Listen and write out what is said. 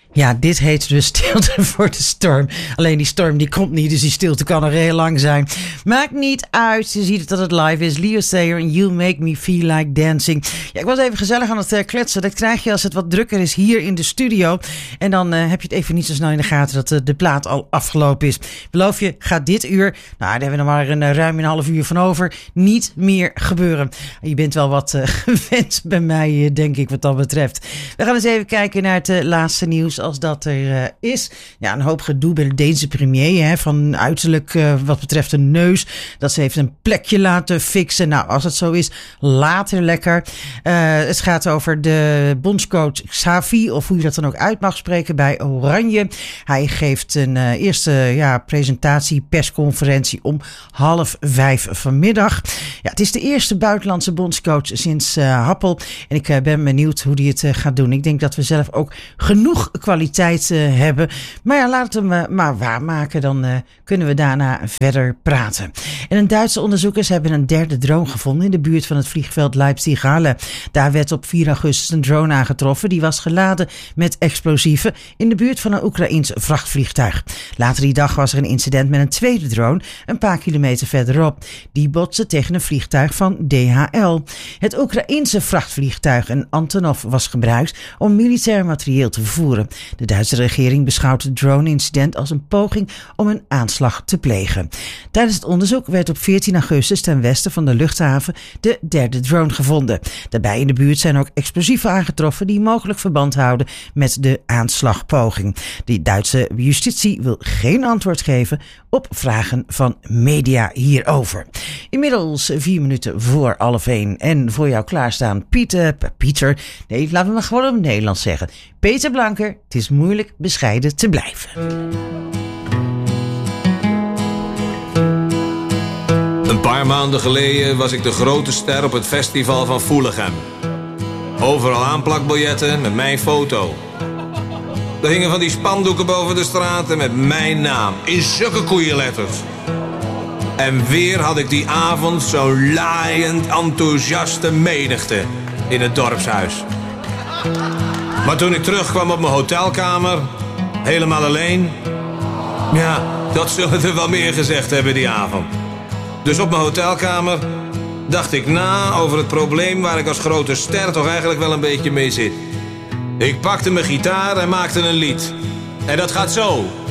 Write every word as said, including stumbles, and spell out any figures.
Ja, dit heet dus stilte voor de storm. Alleen die storm die komt niet, dus die stilte kan nog heel lang zijn. Maakt niet uit, je ziet het dat het live is. Leo Sayer en You Make Me Feel Like Dancing. Ja, ik was even gezellig aan het uh, kletsen. Dat krijg je als het wat drukker is hier in de studio. En dan uh, heb je het even niet zo snel in de gaten dat uh, de plaat al afgelopen is. Beloof je, gaat dit uur, nou daar hebben we nog maar een, uh, ruim een half uur van over, niet meer gebeuren. Je bent wel wat uh, gewend bij mij, uh, denk ik, wat dat betreft. We gaan eens even kijken naar het uh, laatste nieuws. Als dat er uh, is. Ja, een hoop gedoe bij de Deense premier. Hè, van uiterlijk uh, wat betreft een neus. Dat ze heeft een plekje laten fixen. Nou, als het zo is, later lekker. Uh, het gaat over de bondscoach Xavi. Of hoe je dat dan ook uit mag spreken bij Oranje. Hij geeft een uh, eerste ja, presentatie, persconferentie om half vijf vanmiddag. Ja, het is de eerste buitenlandse bondscoach sinds uh, Happel. En ik uh, ben benieuwd hoe hij het uh, gaat doen. Ik denk dat we zelf ook genoeg kwaliteit uh, hebben. Maar ja, laten we hem maar waarmaken. Dan uh, kunnen we daarna verder praten. En een Duitse onderzoekers hebben een derde drone gevonden in de buurt van het vliegveld Leipzig-Halle. Daar werd op vier augustus een drone aangetroffen. Die was geladen met explosieven in de buurt van een Oekraïens vrachtvliegtuig. Later die dag was er een incident met een tweede drone een paar kilometer verderop. Die botste tegen een vliegtuig van D H L. Het Oekraïense vrachtvliegtuig, een Antonov, was gebruikt om militair materieel te vervoeren. De Duitse regering beschouwt het drone-incident als een poging om een aanslag te plegen. Tijdens het onderzoek werd op veertien augustus ten westen van de luchthaven de derde drone gevonden. Daarbij in de buurt zijn ook explosieven aangetroffen die mogelijk verband houden met de aanslagpoging. De Duitse justitie wil geen antwoord geven op vragen van media hierover. Inmiddels vier minuten voor half één en voor jou klaarstaan Pieter, Pieter, nee, laten we maar gewoon op het Nederlands zeggen. Peter Blanker, het is moeilijk bescheiden te blijven. Een paar maanden geleden was ik de grote ster op het festival van Voelichem. Overal aanplakbiljetten met mijn foto. Er hingen van die spandoeken boven de straten met mijn naam in zulke koeienletters. En weer had ik die avond zo'n laaiend enthousiaste menigte in het dorpshuis. Maar toen ik terugkwam op mijn hotelkamer, helemaal alleen, ja, dat zullen er wel meer gezegd hebben die avond. Dus op mijn hotelkamer dacht ik na over het probleem waar ik als grote ster toch eigenlijk wel een beetje mee zit. Ik pakte mijn gitaar en maakte een lied. En dat gaat zo.